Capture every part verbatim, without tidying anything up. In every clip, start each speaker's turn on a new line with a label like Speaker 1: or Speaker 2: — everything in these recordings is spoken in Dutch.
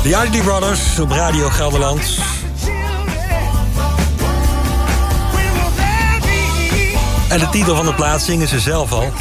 Speaker 1: De Isley Brothers op Radio Gelderland. En de titel van de plaat zingen ze zelf al.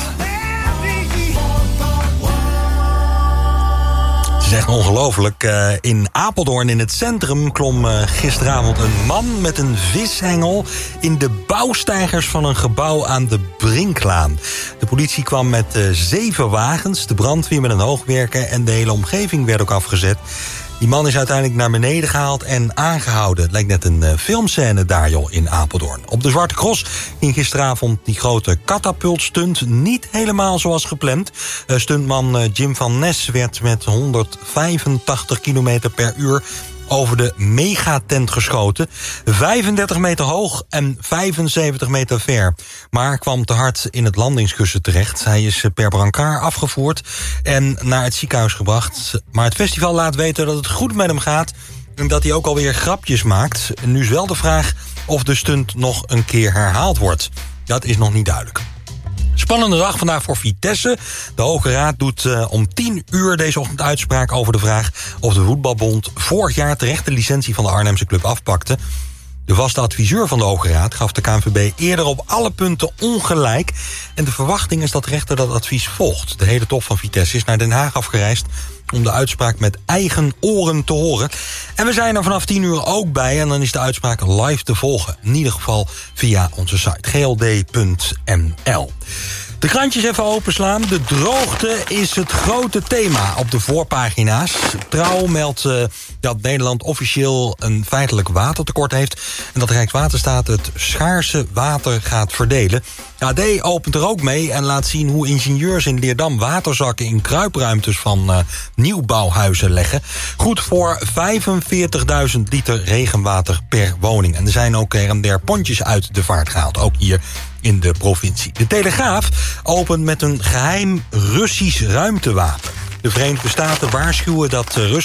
Speaker 1: Het is echt ongelooflijk. Uh, in Apeldoorn in het centrum klom uh, gisteravond een man met een vishengel in de bouwsteigers van een gebouw aan de Brinklaan. De politie kwam met uh, zeven wagens, de brandweer met een hoogwerker en de hele omgeving werd ook afgezet. Die man is uiteindelijk naar beneden gehaald en aangehouden. Het lijkt net een uh, filmscène daar, joh, in Apeldoorn. Op de Zwarte Cross ging gisteravond die grote katapultstunt niet helemaal zoals gepland. Uh, stuntman uh, Jim van Nes werd met honderdvijfentachtig kilometer per uur over de megatent geschoten. vijfendertig meter hoog en vijfenzeventig meter ver. Maar kwam te hard in het landingskussen terecht. Hij is per brancard afgevoerd en naar het ziekenhuis gebracht. Maar het festival laat weten dat het goed met hem gaat en dat hij ook alweer grapjes maakt. En nu is wel de vraag of de stunt nog een keer herhaald wordt. Dat is nog niet duidelijk. Spannende dag vandaag voor Vitesse. De Hoge Raad doet uh, om tien uur deze ochtend uitspraak over de vraag of de voetbalbond vorig jaar terecht de licentie van de Arnhemse club afpakte. De vaste adviseur van de Hoge Raad gaf de K N V B eerder op alle punten ongelijk. En de verwachting is dat de rechter dat advies volgt. De hele top van Vitesse is naar Den Haag afgereisd om de uitspraak met eigen oren te horen. En we zijn er vanaf tien uur ook bij en dan is de uitspraak live te volgen. In ieder geval via onze site g l d punt n l. De krantjes even openslaan. De droogte is het grote thema op de voorpagina's. Trouw meldt uh, dat Nederland officieel een feitelijk watertekort heeft en dat Rijkswaterstaat het schaarse water gaat verdelen. A D opent er ook mee en laat zien hoe ingenieurs in Leerdam waterzakken in kruipruimtes van uh, nieuwbouwhuizen leggen. Goed voor vijfenveertigduizend liter regenwater per woning. En er zijn ook her en der pontjes uit de vaart gehaald, ook hier in de provincie. De Telegraaf opent met een geheim Russisch ruimtewapen. De Verenigde Staten waarschuwen dat Rusland